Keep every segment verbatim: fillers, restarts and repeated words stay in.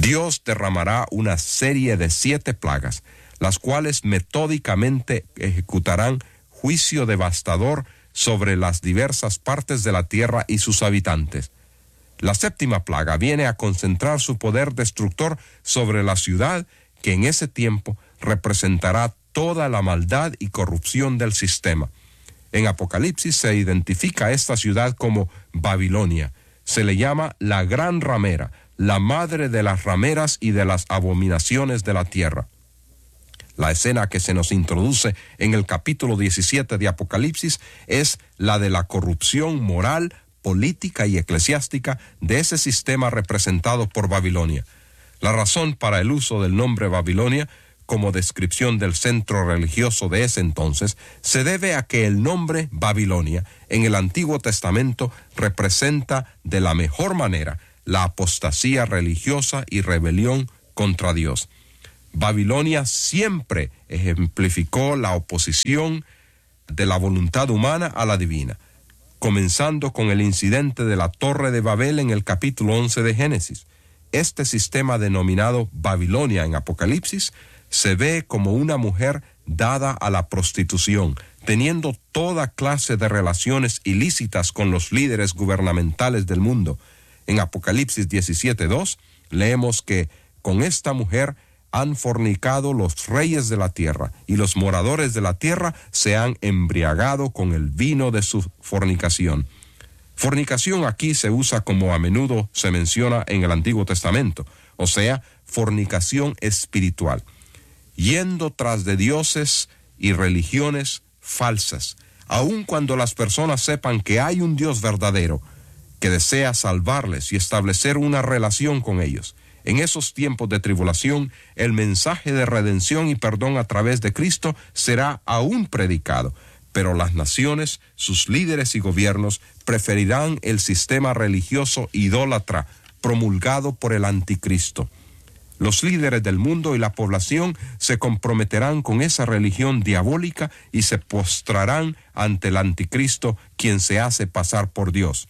Dios derramará una serie de siete plagas, las cuales metódicamente ejecutarán juicio devastador sobre las diversas partes de la tierra y sus habitantes. La séptima plaga viene a concentrar su poder destructor sobre la ciudad, que en ese tiempo representará toda la maldad y corrupción del sistema. En Apocalipsis se identifica a esta ciudad como Babilonia. Se le llama la gran ramera, la madre de las rameras y de las abominaciones de la tierra. La escena que se nos introduce en el capítulo diecisiete de Apocalipsis es la de la corrupción moral, política y eclesiástica de ese sistema representado por Babilonia. La razón para el uso del nombre Babilonia como descripción del centro religioso de ese entonces se debe a que el nombre Babilonia en el Antiguo Testamento representa de la mejor manera la apostasía religiosa y rebelión contra Dios. Babilonia siempre ejemplificó la oposición de la voluntad humana a la divina, comenzando con el incidente de la Torre de Babel en el capítulo once de Génesis. Este sistema denominado Babilonia en Apocalipsis se ve como una mujer dada a la prostitución, teniendo toda clase de relaciones ilícitas con los líderes gubernamentales del mundo. En Apocalipsis diecisiete dos leemos que con esta mujer han fornicado los reyes de la tierra, y los moradores de la tierra se han embriagado con el vino de su fornicación. Fornicación aquí se usa como a menudo se menciona en el Antiguo Testamento, o sea, fornicación espiritual, yendo tras de dioses y religiones falsas, aun cuando las personas sepan que hay un Dios verdadero que desea salvarles y establecer una relación con ellos. En esos tiempos de tribulación, el mensaje de redención y perdón a través de Cristo será aún predicado, pero las naciones, sus líderes y gobiernos preferirán el sistema religioso idólatra promulgado por el anticristo. Los líderes del mundo y la población se comprometerán con esa religión diabólica y se postrarán ante el anticristo, quien se hace pasar por Dios.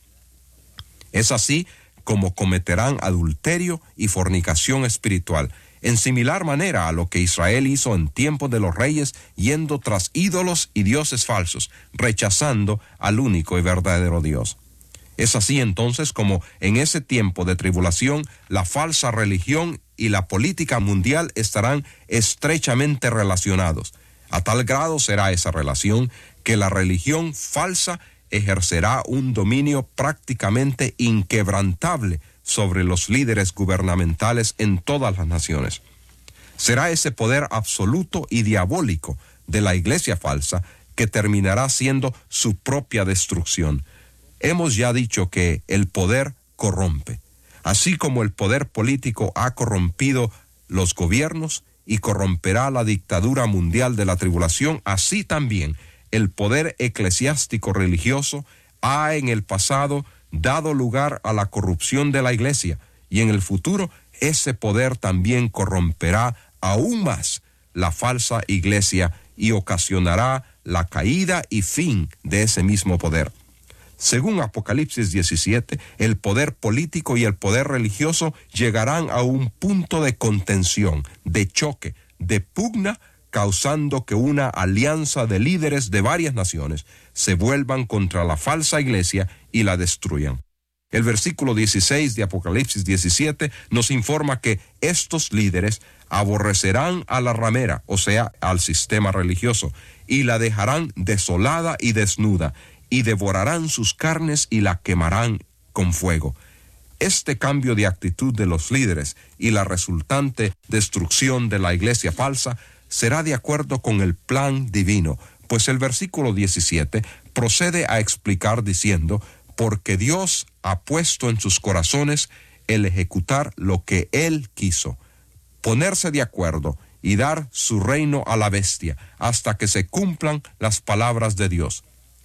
Es así como cometerán adulterio y fornicación espiritual, en similar manera a lo que Israel hizo en tiempos de los reyes, yendo tras ídolos y dioses falsos, rechazando al único y verdadero Dios. Es así entonces como en ese tiempo de tribulación, la falsa religión y la política mundial estarán estrechamente relacionados. A tal grado será esa relación que la religión falsa ejercerá un dominio prácticamente inquebrantable sobre los líderes gubernamentales en todas las naciones. Será ese poder absoluto y diabólico de la iglesia falsa que terminará siendo su propia destrucción. Hemos ya dicho que el poder corrompe, así como el poder político ha corrompido los gobiernos y corromperá la dictadura mundial de la tribulación, así también el poder eclesiástico religioso ha en el pasado dado lugar a la corrupción de la iglesia, y en el futuro ese poder también corromperá aún más la falsa iglesia y ocasionará la caída y fin de ese mismo poder. Según Apocalipsis diecisiete, el poder político y el poder religioso llegarán a un punto de contención, de choque, de pugna, causando que una alianza de líderes de varias naciones se vuelvan contra la falsa iglesia y la destruyan. El versículo dieciséis de Apocalipsis diecisiete nos informa que estos líderes aborrecerán a la ramera, o sea, al sistema religioso, y la dejarán desolada y desnuda, y devorarán sus carnes y la quemarán con fuego. Este cambio de actitud de los líderes y la resultante destrucción de la iglesia falsa será de acuerdo con el plan divino, pues el versículo diecisiete procede a explicar diciendo: porque Dios ha puesto en sus corazones el ejecutar lo que Él quiso, ponerse de acuerdo y dar su reino a la bestia, hasta que se cumplan las palabras de Dios.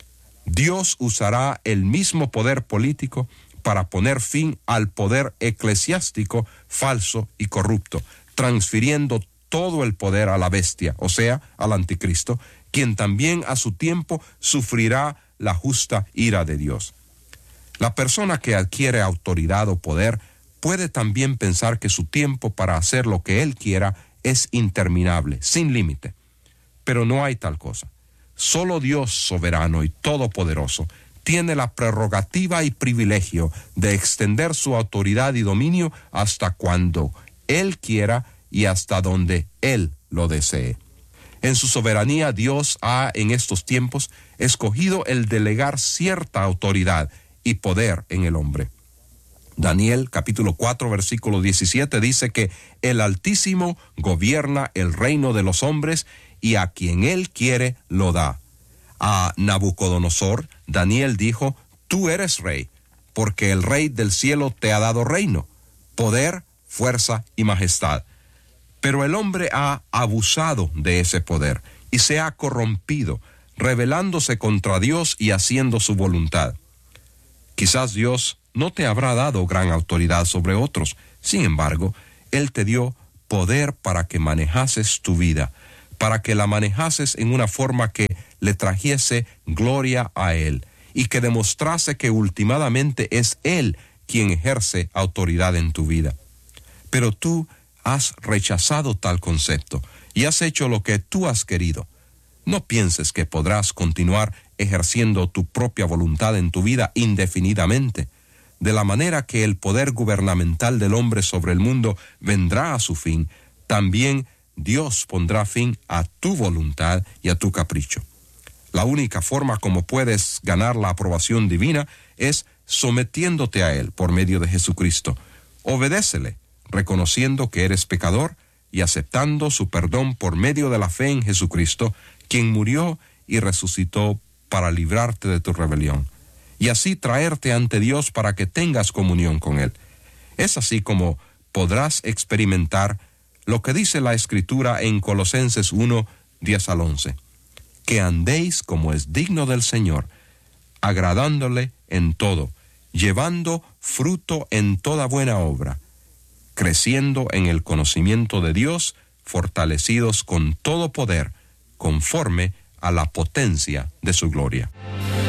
Dios usará el mismo poder político para poner fin al poder eclesiástico falso y corrupto, transfiriendo todo el poder a la bestia, o sea, al anticristo, quien también a su tiempo sufrirá la justa ira de Dios. La persona que adquiere autoridad o poder puede también pensar que su tiempo para hacer lo que Él quiera es interminable, sin límite. Pero no hay tal cosa. Solo Dios soberano y todopoderoso tiene la prerrogativa y privilegio de extender su autoridad y dominio hasta cuando Él quiera y hasta donde Él lo desee. En su soberanía, Dios ha, en estos tiempos, escogido el delegar cierta autoridad y poder en el hombre. Daniel capítulo cuatro versículo diecisiete dice que el Altísimo gobierna el reino de los hombres y a quien Él quiere lo da. A Nabucodonosor, Daniel dijo, tú eres rey, porque el Rey del cielo te ha dado reino, poder, fuerza y majestad. Pero el hombre ha abusado de ese poder y se ha corrompido, rebelándose contra Dios y haciendo su voluntad. Quizás Dios no te habrá dado gran autoridad sobre otros, sin embargo, Él te dio poder para que manejases tu vida, para que la manejases en una forma que le trajese gloria a Él y que demostrase que últimamente es Él quien ejerce autoridad en tu vida. Pero tú has rechazado tal concepto y has hecho lo que tú has querido. No pienses que podrás continuar ejerciendo tu propia voluntad en tu vida indefinidamente. De la manera que el poder gubernamental del hombre sobre el mundo vendrá a su fin, también Dios pondrá fin a tu voluntad y a tu capricho. La única forma como puedes ganar la aprobación divina es sometiéndote a Él por medio de Jesucristo. Obedécele, reconociendo que eres pecador y aceptando su perdón por medio de la fe en Jesucristo, quien murió y resucitó para librarte de tu rebelión, y así traerte ante Dios para que tengas comunión con Él. Es así como podrás experimentar lo que dice la Escritura en Colosenses uno, diez al once, que andéis como es digno del Señor, agradándole en todo, llevando fruto en toda buena obra, creciendo en el conocimiento de Dios, fortalecidos con todo poder, conforme a la potencia de su gloria.